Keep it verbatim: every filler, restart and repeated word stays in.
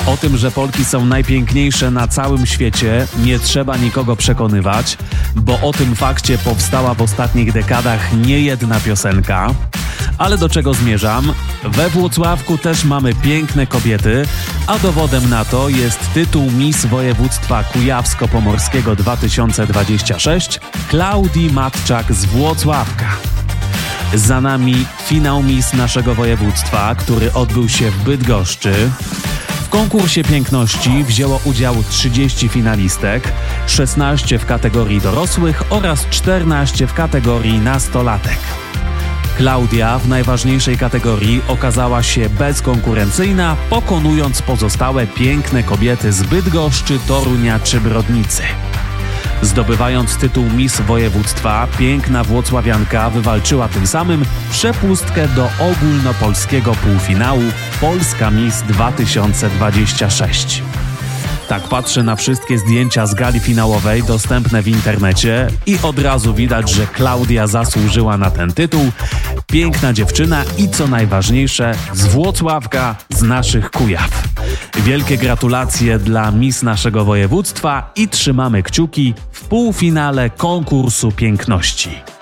O tym, że Polki są najpiękniejsze na całym świecie, nie trzeba nikogo przekonywać, bo o tym fakcie powstała w ostatnich dekadach niejedna piosenka. Ale do czego zmierzam? We Włocławku też mamy piękne kobiety, a dowodem na to jest tytuł Miss Województwa Kujawsko-Pomorskiego dwa tysiące dwudziestego szóstego Klaudii Matczak z Włocławka. Za nami finał Miss naszego województwa, który odbył się w Bydgoszczy. W konkursie piękności wzięło udział trzydzieści finalistek, szesnaście w kategorii dorosłych oraz czternaście w kategorii nastolatek. Klaudia w najważniejszej kategorii okazała się bezkonkurencyjna, pokonując pozostałe piękne kobiety z Bydgoszczy, Torunia czy Brodnicy. Zdobywając tytuł Miss Województwa, piękna włocławianka wywalczyła tym samym przepustkę do ogólnopolskiego półfinału Polska Miss dwa tysiące dwudziesty szósty. Tak patrzę na wszystkie zdjęcia z gali finałowej dostępne w internecie i od razu widać, że Klaudia zasłużyła na ten tytuł. Piękna dziewczyna i co najważniejsze z Włocławka, z naszych Kujaw. Wielkie gratulacje dla Miss naszego województwa i trzymamy kciuki w półfinale konkursu piękności.